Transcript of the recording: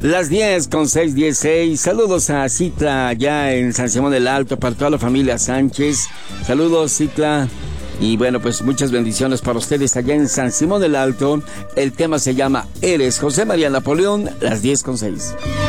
Las 10:06. Saludos a Citla allá en San Simón del Alto, para toda la familia Sánchez. Saludos, Citla. Y bueno, pues muchas bendiciones para ustedes allá en San Simón del Alto. El tema se llama Eres. José María Napoleón, las 10:06.